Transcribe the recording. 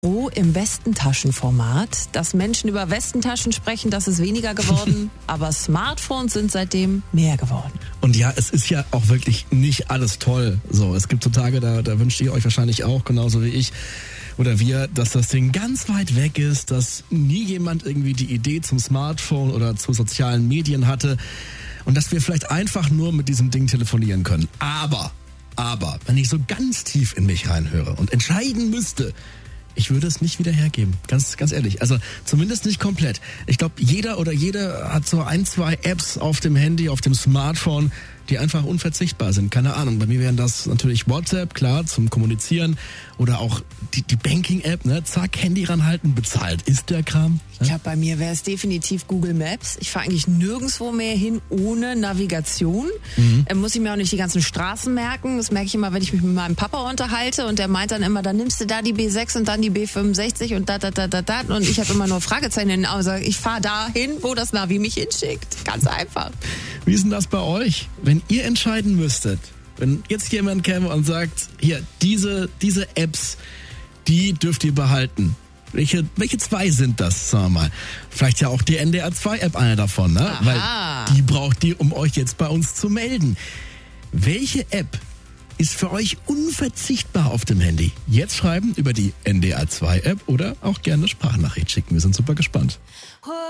Im Westentaschenformat. Dass Menschen über Westentaschen sprechen, das ist weniger geworden, aber Smartphones sind seitdem mehr geworden. Und ja, es ist ja auch wirklich nicht alles toll. So, es gibt so Tage, da wünscht ihr euch wahrscheinlich auch, genauso wie ich oder wir, dass das Ding ganz weit weg ist, dass nie jemand irgendwie die Idee zum Smartphone oder zu sozialen Medien hatte und dass wir vielleicht einfach nur mit diesem Ding telefonieren können. Aber, wenn ich so ganz tief in mich reinhöre und entscheiden müsste, ich würde es nicht wieder hergeben, ganz ehrlich. Also zumindest nicht komplett. Ich glaube, jeder oder jede hat so 1, 2 Apps auf dem Handy, auf dem Smartphone, die einfach unverzichtbar sind. Keine Ahnung, bei mir wären das natürlich WhatsApp, klar, zum Kommunizieren oder auch die Banking-App, ne? Zack, Handy ranhalten, bezahlt ist der Kram. Ne? Ich glaube, bei mir wäre es definitiv Google Maps. Ich fahre eigentlich nirgendwo mehr hin ohne Navigation. Muss ich mir auch nicht die ganzen Straßen merken. Das merke ich immer, wenn ich mich mit meinem Papa unterhalte und der meint dann immer, dann nimmst du da die B6 und dann die B65 und da. Und ich habe immer nur Fragezeichen in den Augen. Also ich fahre dahin, wo das Navi mich hinschickt. Ganz einfach. Wie ist denn das bei euch? Wenn ihr entscheiden müsstet, wenn jetzt jemand käme und sagt, hier, diese Apps, die dürft ihr behalten. Welche 2 sind das, sagen wir mal? Vielleicht ja auch die NDR 2 App eine davon, ne? Aha. Weil die braucht ihr, um euch jetzt bei uns zu melden. Welche App ist für euch unverzichtbar auf dem Handy? Jetzt schreiben über die NDR 2 App oder auch gerne eine Sprachnachricht schicken. Wir sind super gespannt.